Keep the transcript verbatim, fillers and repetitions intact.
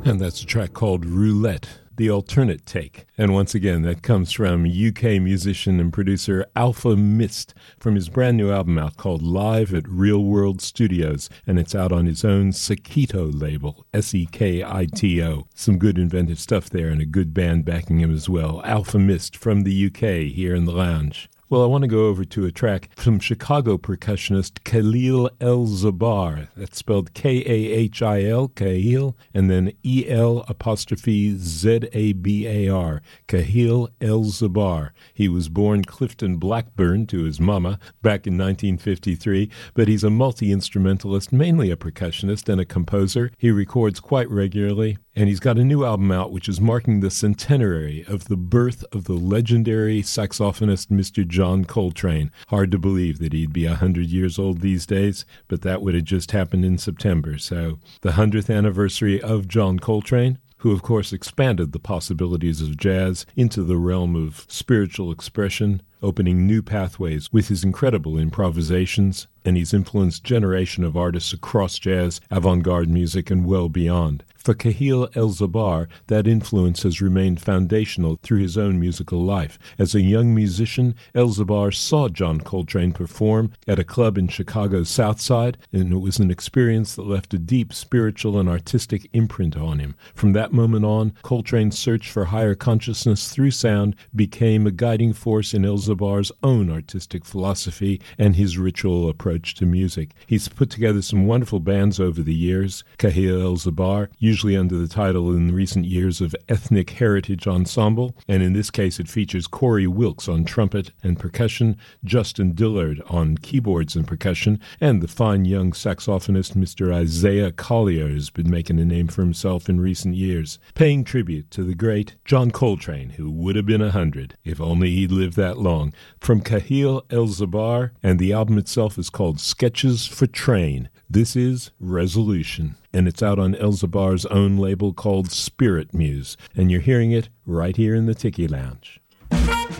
And that's a track called Roulette, the alternate take. And once again, that comes from U K musician and producer Alfa Mist from his brand new album out called Live at Real World Studios. And it's out on his own Sekito label, S E K I T O. Some good inventive stuff there and a good band backing him as well. Alfa Mist from the U K here in the lounge. Well, I want to go over to a track from Chicago percussionist Khalil El-Zabar. That's spelled K A H I L, Khalil, and then E L apostrophe Z A B A R, Khalil El-Zabar. He was born Clifton Blackburn to his mama back in nineteen fifty-three, but he's a multi-instrumentalist, mainly a percussionist and a composer. He records quite regularly, and he's got a new album out which is marking the centenary of the birth of the legendary saxophonist Mister John Coltrane. Hard to believe that he'd be one hundred years old these days, but that would have just happened in September. So the one hundredth anniversary of John Coltrane, who of course expanded the possibilities of jazz into the realm of spiritual expression, opening new pathways with his incredible improvisations, and he's influenced a generation of artists across jazz, avant-garde music, and well beyond. For Khalil El-Zabar, that influence has remained foundational through his own musical life. As a young musician, El-Zabar saw John Coltrane perform at a club in Chicago's South Side, and it was an experience that left a deep spiritual and artistic imprint on him. From that moment on, Coltrane's search for higher consciousness through sound became a guiding force in El-Zabar's own artistic philosophy and his ritual approach to music. He's put together some wonderful bands over the years. Khalil El-Zabar, usually under the title in recent years of Ethnic Heritage Ensemble, and in this case it features Corey Wilkes on trumpet and percussion, Justin Dillard on keyboards and percussion, and the fine young saxophonist Mister Isaiah Collier has been making a name for himself in recent years, paying tribute to the great John Coltrane, who would have been a hundred if only he'd lived that long. From Khalil El-Zabar, and the album itself is called Sketches for Train. This is Resolution, and it's out on El-Zabar's own label called Spirit Muse, and you're hearing it right here in the Tiki Lounge.